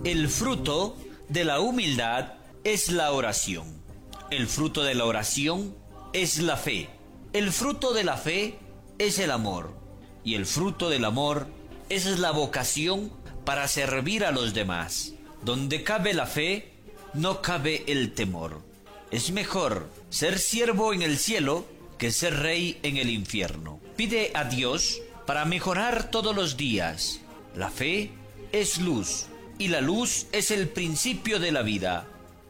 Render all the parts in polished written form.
El fruto de la humildad es la oración. El fruto de la oración es la fe. El fruto de la fe es el amor. Y el fruto del amor es la vocación para servir a los demás. Donde cabe la fe, no cabe el temor. Es mejor ser siervo en el cielo que ser rey en el infierno. Pide a Dios para mejorar todos los días. La fe es luz y la luz es el principio de la vida.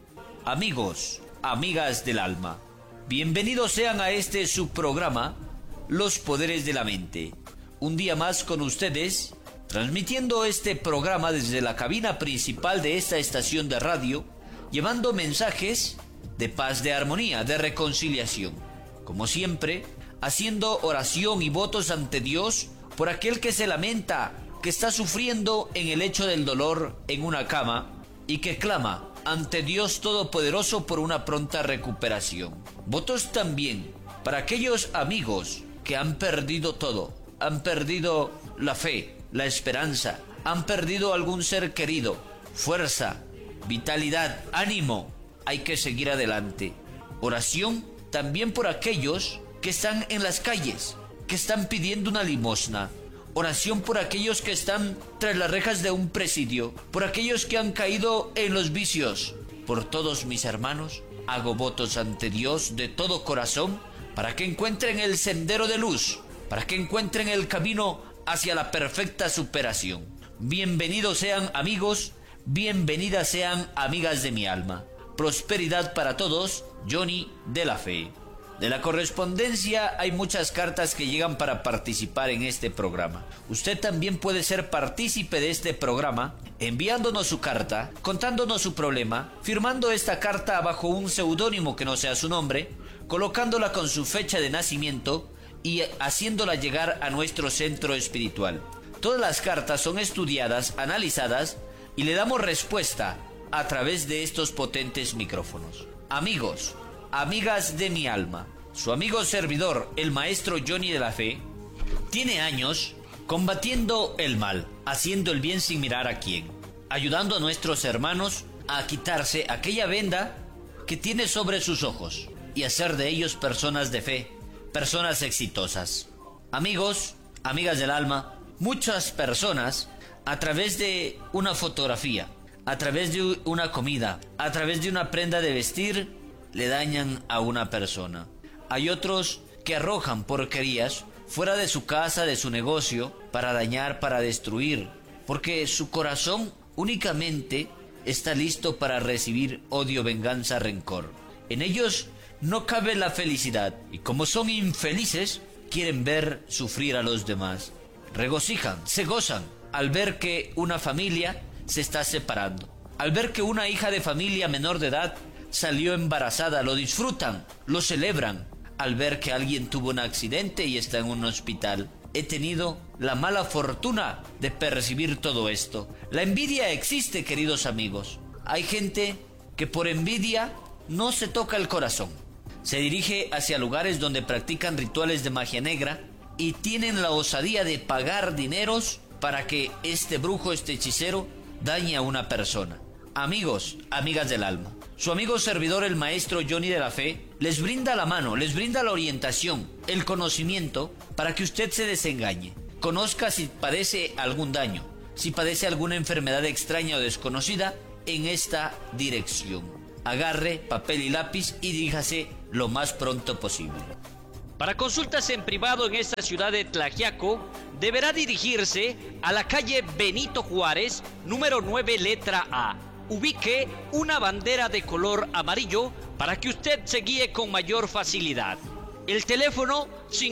Amigos, amigas del alma, bienvenidos sean a este subprograma, Los Poderes de la Mente. Un día más con ustedes, transmitiendo este programa desde la cabina principal de esta estación de radio, llevando mensajes de paz, de armonía, de reconciliación. Como siempre, haciendo oración y votos ante Dios por aquel que se lamenta, que está sufriendo en el lecho del dolor en una cama y que clama ante Dios Todopoderoso por una pronta recuperación. Votos también para aquellos amigos que han perdido todo, han perdido la fe, la esperanza, han perdido algún ser querido. Fuerza, vitalidad, ánimo, hay que seguir adelante. Oración también por aquellos que están en las calles, que están pidiendo una limosna. Oración por aquellos que están tras las rejas de un presidio, por aquellos que han caído en los vicios. Por todos mis hermanos, hago votos ante Dios de todo corazón para que encuentren el sendero de luz, para que encuentren el camino hacia la perfecta superación. Bienvenidos sean amigos, bienvenidas sean amigas de mi alma. Prosperidad para todos, Johnny de la Fe. De la correspondencia hay muchas cartas que llegan para participar en este programa. Usted también puede ser partícipe de este programa enviándonos su carta, contándonos su problema, firmando esta carta bajo un seudónimo que no sea su nombre, colocándola con su fecha de nacimiento y haciéndola llegar a nuestro centro espiritual. Todas las cartas son estudiadas, analizadas y le damos respuesta a través de estos potentes micrófonos. Amigos, amigas de mi alma, su amigo servidor, el maestro Johnny de la Fe, tiene años combatiendo el mal, haciendo el bien sin mirar a quién, ayudando a nuestros hermanos a quitarse aquella venda que tiene sobre sus ojos y hacer de ellos personas de fe, personas exitosas. Amigos, amigas del alma, muchas personas a través de una fotografía, a través de una comida, a través de una prenda de vestir, le dañan a una persona. Hay otros que arrojan porquerías fuera de su casa, de su negocio, para dañar, para destruir, porque su corazón únicamente está listo para recibir odio, venganza, rencor. En ellos no cabe la felicidad, y como son infelices, quieren ver sufrir a los demás. Regocijan, se gozan al ver que una familia se está separando, al ver que una hija de familia menor de edad salió embarazada, lo disfrutan, lo celebran. Al ver que alguien tuvo un accidente y está en un hospital. He tenido la mala fortuna de percibir todo esto. La envidia existe, queridos amigos. Hay gente que por envidia no se toca el corazón. Se dirige hacia lugares donde practican rituales de magia negra y tienen la osadía de pagar dineros para que este brujo, este hechicero, dañe a una persona. Amigos, amigas del alma, su amigo servidor, el maestro Johnny de la Fe, les brinda la mano, les brinda la orientación, el conocimiento para que usted se desengañe. Conozca si padece algún daño, si padece alguna enfermedad extraña o desconocida, en esta dirección. Agarre papel y lápiz y diríjase lo más pronto posible. Para consultas en privado en esta ciudad de Tlaxiaco, deberá dirigirse a la calle Benito Juárez, número 9, letra A. Ubique una bandera de color amarillo para que usted se guíe con mayor facilidad. El teléfono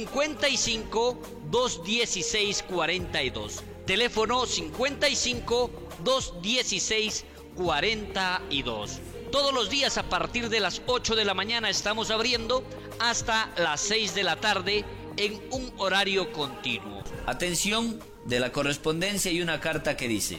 55 216 42. Teléfono 55 216 42. Todos los días a partir de las 8 de la mañana estamos abriendo hasta las 6 de la tarde en un horario continuo. Atención, de la correspondencia hay una carta que dice: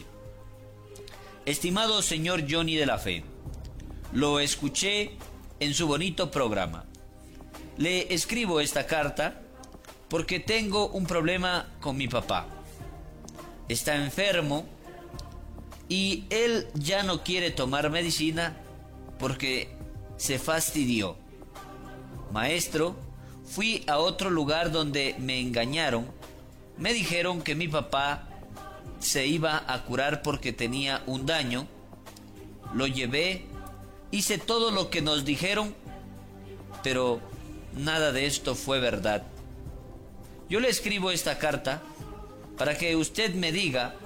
estimado señor Johnny de la Fe, lo escuché en su bonito programa. Le escribo esta carta porque tengo un problema con mi papá. Está enfermo y él ya no quiere tomar medicina porque se fastidió. Maestro, fui a otro lugar donde me engañaron. Me dijeron que mi papá se iba a curar porque tenía un daño. Lo llevé, hice todo lo que nos dijeron, pero nada de esto fue verdad. Yo le escribo esta carta para que usted me diga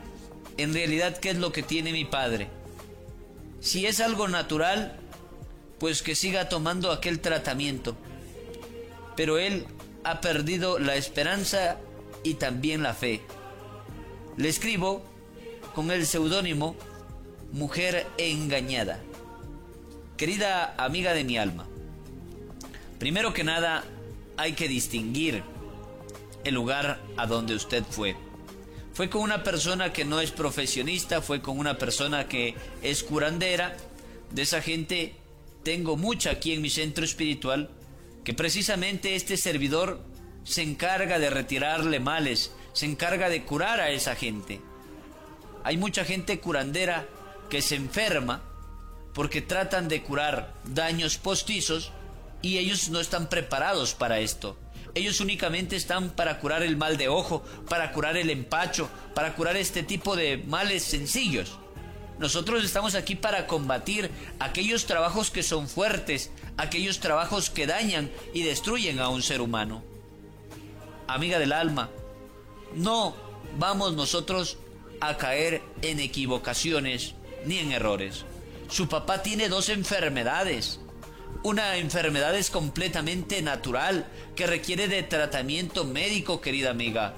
en realidad qué es lo que tiene mi padre. Si es algo natural, pues que siga tomando aquel tratamiento. Pero él ha perdido la esperanza y también la fe. Le escribo con el seudónimo Mujer Engañada. Querida amiga de mi alma, primero que nada hay que distinguir el lugar a donde usted fue. Fue con una persona que no es profesionista, fue con una persona que es curandera. De esa gente tengo mucha aquí en mi centro espiritual, que precisamente este servidor se encarga de retirarle males, se encarga de curar a esa gente. Hay mucha gente curandera que se enferma porque tratan de curar daños postizos y ellos no están preparados para esto. Ellos únicamente están para curar el mal de ojo, para curar el empacho, para curar este tipo de males sencillos. Nosotros estamos aquí para combatir aquellos trabajos que son fuertes, aquellos trabajos que dañan y destruyen a un ser humano. Amiga del alma, no vamos nosotros a caer en equivocaciones ni en errores. Su papá tiene dos enfermedades. Una enfermedad es completamente natural, que requiere de tratamiento médico, querida amiga.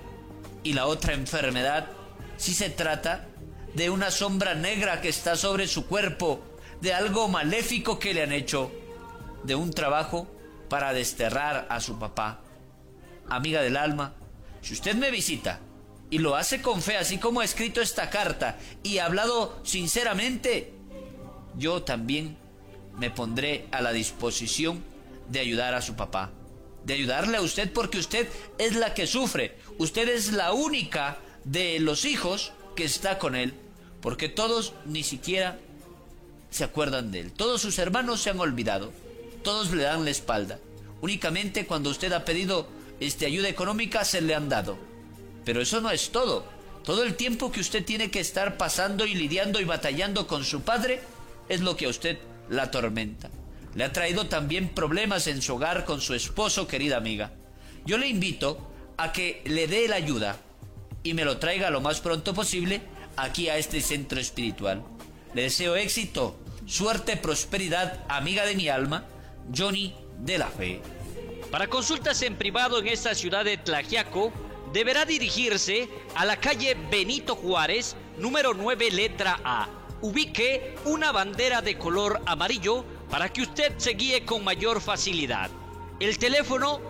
Y la otra enfermedad, sí se trata de una sombra negra que está sobre su cuerpo, de algo maléfico que le han hecho, de un trabajo para desterrar a su papá. Amiga del alma, si usted me visita y lo hace con fe, así como ha escrito esta carta y ha hablado sinceramente, yo también me pondré a la disposición de ayudar a su papá, de ayudarle a usted, porque usted es la que sufre, usted es la única de los hijos que está con él, porque todos ni siquiera se acuerdan de él. Todos sus hermanos se han olvidado, todos le dan la espalda. Únicamente cuando usted ha pedido ayuda económica se le han dado. Pero eso no es todo. Todo el tiempo que usted tiene que estar pasando y lidiando y batallando con su padre es lo que a usted la atormenta. Le ha traído también problemas en su hogar con su esposo, querida amiga. Yo le invito a que le dé la ayuda y me lo traiga lo más pronto posible aquí a este centro espiritual. Le deseo éxito, suerte, prosperidad, amiga de mi alma, Johnny de la Fe. Para consultas en privado en esta ciudad de Tlaxiaco, deberá dirigirse a la calle Benito Juárez, número 9, letra A. Ubique una bandera de color amarillo para que usted se guíe con mayor facilidad. El teléfono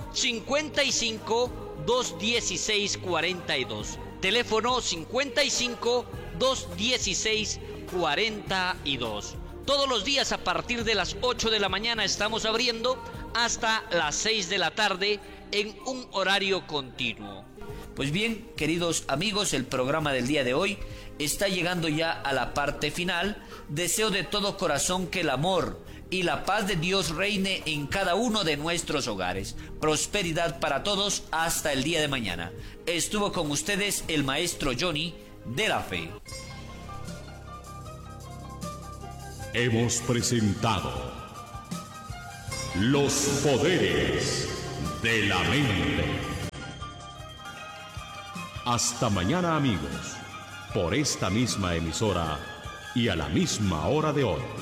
55 216 42. Teléfono 55 216 42. Todos los días a partir de las 8 de la mañana estamos abriendo hasta las 6 de la tarde en un horario continuo. Pues bien, queridos amigos, el programa del día de hoy está llegando ya a la parte final. Deseo de todo corazón que el amor y la paz de Dios reine en cada uno de nuestros hogares. Prosperidad para todos hasta el día de mañana. Estuvo con ustedes el maestro Johnny de la Fe. Hemos presentado Los Poderes de la Mente. Hasta mañana, amigos, por esta misma emisora y a la misma hora de hoy.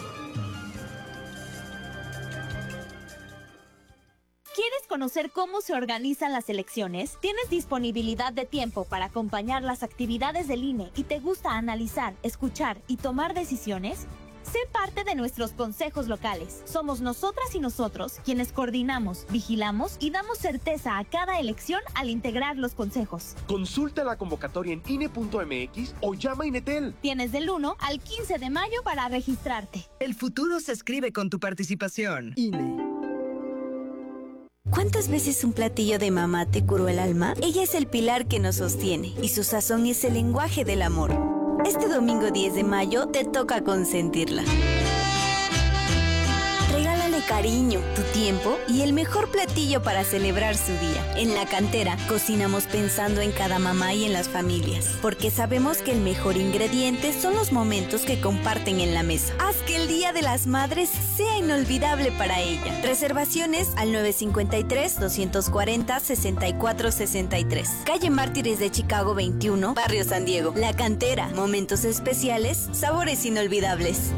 ¿Quieres conocer cómo se organizan las elecciones? ¿Tienes disponibilidad de tiempo para acompañar las actividades del INE y te gusta analizar, escuchar y tomar decisiones? Sé parte de nuestros consejos locales. Somos nosotras y nosotros quienes coordinamos, vigilamos y damos certeza a cada elección al integrar los consejos. Consulta la convocatoria en INE.mx o llama a Inetel. Tienes del 1 al 15 de mayo para registrarte. El futuro se escribe con tu participación. INE. ¿Cuántas veces un platillo de mamá te curó el alma? Ella es el pilar que nos sostiene y su sazón es el lenguaje del amor. Este domingo 10 de mayo te toca consentirla. Regálale cariño, tu tiempo y el mejor platillo para celebrar su día. En La Cantera cocinamos pensando en cada mamá y en las familias, porque sabemos que el mejor ingrediente son los momentos que comparten en la mesa. Haz que el Día de las Madres sea inolvidable para ella. Reservaciones al 953-240-6463. Calle Mártires de Chicago 21, Barrio San Diego. La Cantera, momentos especiales, sabores inolvidables.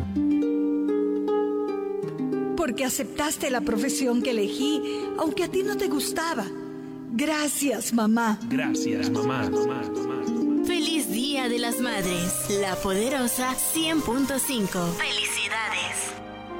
Porque aceptaste la profesión que elegí, aunque a ti no te gustaba. Gracias, mamá. Gracias, mamá. Feliz Día de las Madres. La Poderosa 100.5. ¡Felicidades!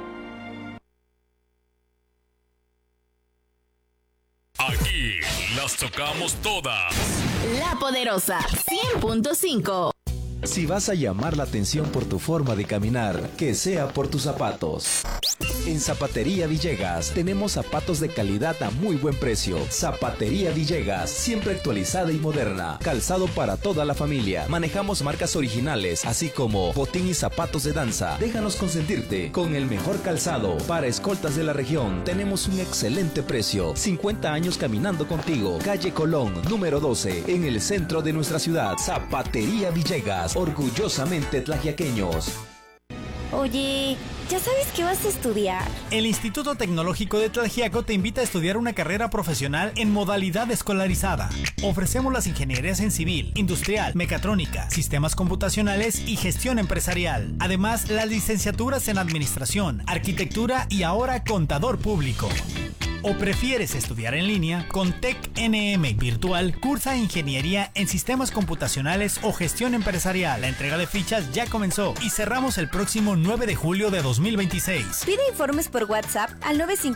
Aquí las tocamos todas. La Poderosa 100.5. Si vas a llamar la atención por tu forma de caminar, que sea por tus zapatos. En Zapatería Villegas tenemos zapatos de calidad a muy buen precio. Zapatería Villegas, siempre actualizada y moderna. Calzado para toda la familia. Manejamos marcas originales, así como botín y zapatos de danza. Déjanos consentirte con el mejor calzado. Para escoltas de la región, tenemos un excelente precio. 50 años caminando contigo. Calle Colón, número 12, en el centro de nuestra ciudad. Zapatería Villegas, orgullosamente tlaxiaqueños. Oye, ¿ya sabes qué vas a estudiar? El Instituto Tecnológico de Tlaxiaco te invita a estudiar una carrera profesional en modalidad escolarizada. Ofrecemos las ingenierías en civil, industrial, mecatrónica, sistemas computacionales y gestión empresarial. Además, las licenciaturas en administración, arquitectura y ahora contador público. ¿O prefieres estudiar en línea? Con TecNM Virtual, cursa Ingeniería en Sistemas Computacionales o Gestión Empresarial. La entrega de fichas ya comenzó y cerramos el próximo 9 de julio de 2026. Pide informes por WhatsApp al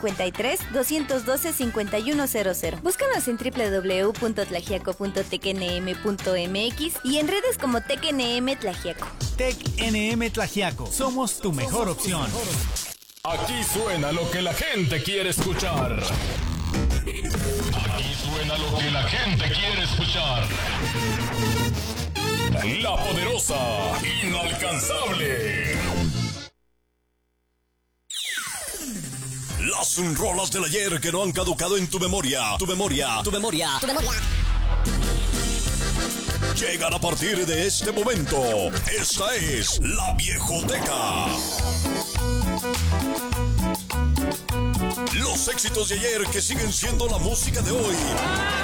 953-212-5100. Búscanos en www.tlaxiaco.tecnm.mx y en redes como TecNM Tlaxiaco. TecNM Tlaxiaco, somos tu mejor opción. Aquí suena lo que la gente quiere escuchar. Aquí suena lo que la gente quiere escuchar. La Poderosa, inalcanzable. Las rolas del ayer que no han caducado en tu memoria. Tu memoria. Llegan a partir de este momento. Esta es La Viejoteca. Los éxitos de ayer que siguen siendo la música de hoy.